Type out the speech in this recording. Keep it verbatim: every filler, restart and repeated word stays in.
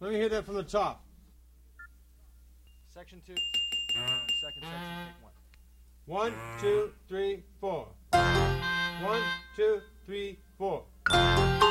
Let me hear that from the top. Section two. Second section, take one. One, two, three, four. One, two, three,